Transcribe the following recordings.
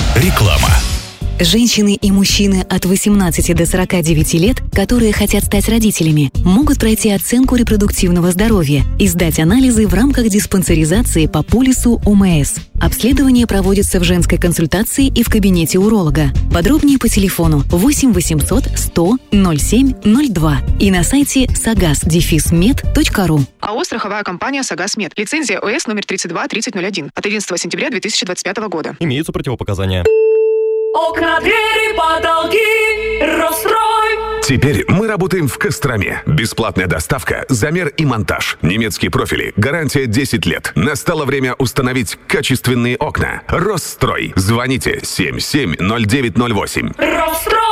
Реклама. Женщины и мужчины от 18 до 49 лет, которые хотят стать родителями, могут пройти оценку репродуктивного здоровья и сдать анализы в рамках диспансеризации по полису ОМС. Обследование проводится в женской консультации и в кабинете уролога. Подробнее по телефону 8 800 100 07 02 и на сайте sagas-med.ru. АО «Страховая компания «Сагас-Мед». Лицензия ОС номер 323001 от 11 сентября 2025 года. Имеются противопоказания. Окна, двери, потолки, Росстрой. Теперь мы работаем в Костроме. Бесплатная доставка, замер и монтаж. Немецкие профили, гарантия 10 лет. Настало время установить качественные окна. Росстрой. Звоните 770908. Росстрой.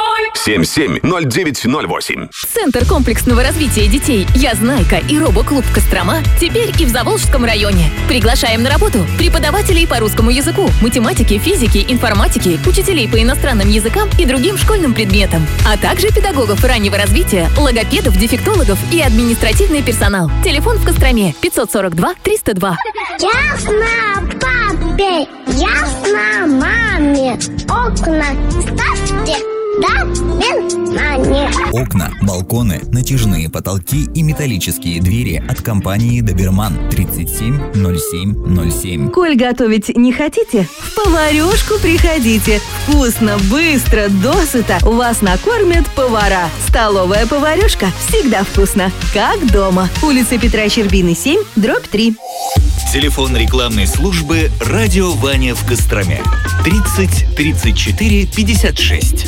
770908. Центр комплексного развития детей «Язнайка» и робоклуб «Кострома» теперь и в Заволжском районе. Приглашаем на работу преподавателей по русскому языку, математике, физике, информатике, учителей по иностранным языкам и другим школьным предметам, а также педагогов раннего развития, логопедов, дефектологов и административный персонал. Телефон в Костроме 542 302. Ясно, папе, ясно, маме. Окна ставьте. Да, внимание! Окна, балконы, натяжные потолки и металлические двери от компании «Доберман» 370707. Коль готовить не хотите? В поварёшку приходите. Вкусно, быстро, досыта. Вас накормят повара. Столовая поварёшка. Всегда вкусно. Как дома. Улица Петра Щербины, 7, /3. Телефон рекламной службы «Радио Ваня» в Костроме. 30 34 56.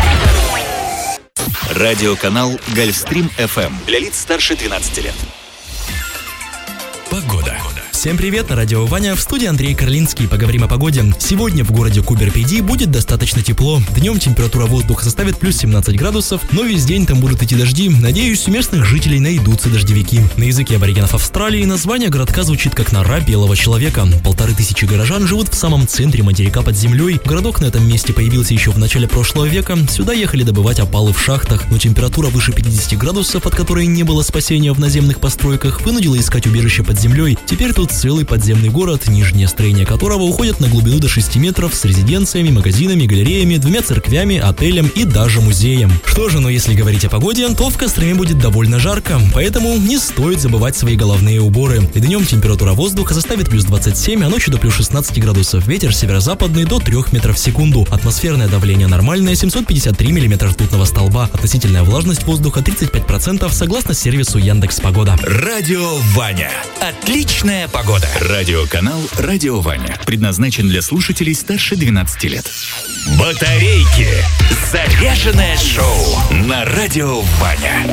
Радиоканал «Гольфстрим FM» для лиц старше 12 лет. Погода. Всем привет, на радио Ваня, в студии Андрей Карлинский. Поговорим о погоде. Сегодня в городе Кубер-Педи будет достаточно тепло. Днем температура воздуха составит плюс 17 градусов, но весь день там будут идти дожди. Надеюсь, у местных жителей найдутся дождевики. На языке аборигенов Австралии название городка звучит как нора белого человека. 1500 горожан живут в самом центре материка под землей. Городок на этом месте появился еще в начале прошлого века. Сюда ехали добывать опалы в шахтах, но температура выше 50 градусов, от которой не было спасения в наземных постройках, вынудила искать убежище под землей. Теперь тут целый подземный город, нижнее строение которого уходит на глубину до 6 метров с резиденциями, магазинами, галереями, 2 церквями, отелем и даже музеем. Что же, но если говорить о погоде, то в Костроме будет довольно жарко, поэтому не стоит забывать свои головные уборы. И днем температура воздуха составит плюс 27, а ночью до плюс 16 градусов. Ветер северо-западный до 3 метров в секунду. Атмосферное давление нормальное 753 миллиметра ртутного столба. Относительная влажность воздуха 35% согласно сервису Яндекс.Погода. Радио Ваня. Отличная погода. Радиоканал «Радио Ваня» предназначен для слушателей старше 12 лет. Батарейки. Заряженное шоу на Радио Ваня.